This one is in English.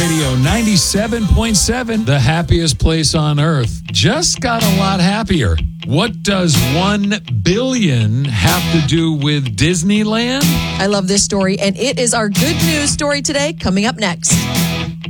Radio 97.7, the happiest place on earth. Just got a lot happier. What does 1 billion have to do with Disneyland? I love this story, and it is our good news story today, coming up next.